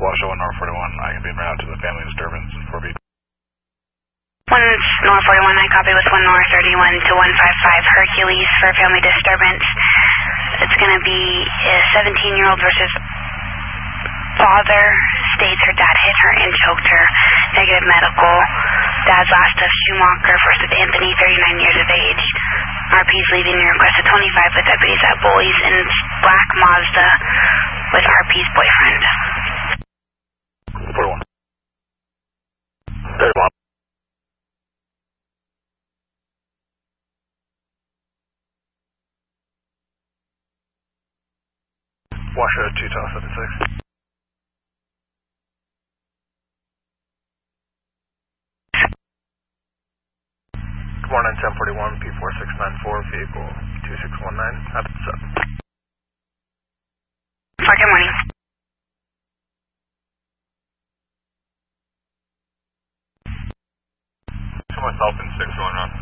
Washoe 1 North 41. I can be en route to the family disturbance in 4B. 1 North 41, I copy with 1 North 31 to 155 Hercules for family disturbance. It's going to be a 17-year-old versus father. States her dad hit her and choked her. Negative medical. Dad's last of Schumacher versus Anthony, 39 years of age. RP's leaving your request at 25 with deputies at Bullies in black Mazda with RP's boyfriend. 41. 31. Washoe 2 Tau 76. Good morning, 1041, P4694, vehicle 2619, up 7. Good morning. To myself in 619.